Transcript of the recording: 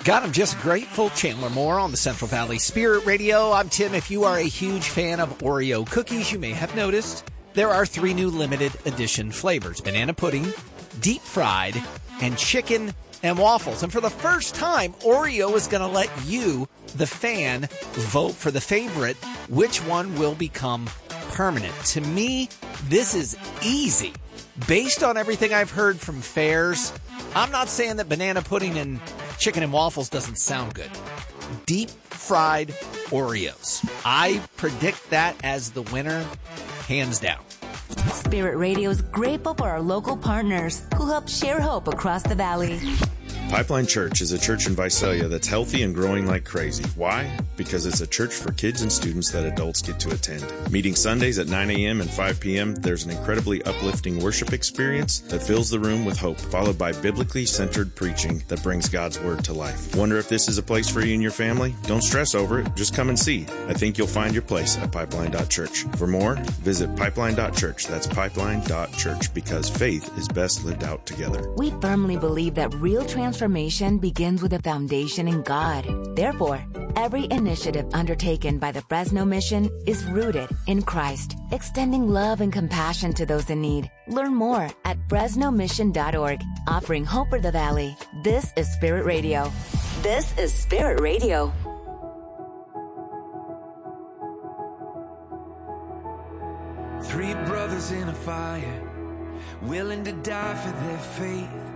God, I'm just grateful. Chandler Moore on the Central Valley Spirit Radio. I'm Tim. If you are a huge fan of Oreo cookies, you may have noticed there are 3 new limited edition flavors: banana pudding, deep fried, and chicken and waffles. And for the first time, Oreo is going to let you, the fan, vote for the favorite, which one will become permanent. To me, this is easy. Based on everything I've heard from fairs, I'm not saying that banana pudding and chicken and waffles doesn't sound good. Deep fried Oreos. I predict that as the winner, hands down. Spirit Radio is grateful for our local partners who help share hope across the valley. Pipeline Church is a church in Visalia that's healthy and growing like crazy. Why? Because it's a church for kids and students that adults get to attend. Meeting Sundays at 9 a.m. and 5 p.m., there's an incredibly uplifting worship experience that fills the room with hope, followed by biblically centered preaching that brings God's Word to life. Wonder if this is a place for you and your family? Don't stress over it. Just come and see. I think you'll find your place at Pipeline.Church. For more, visit Pipeline.Church. That's Pipeline.Church, because faith is best lived out together. We firmly believe that real transformation begins with a foundation in God. Therefore, every initiative undertaken by the Fresno Mission is rooted in Christ, extending love and compassion to those in need. Learn more at FresnoMission.org, offering hope for the valley. This is Spirit Radio. This is Spirit Radio. Three brothers in a fire, willing to die for their faith.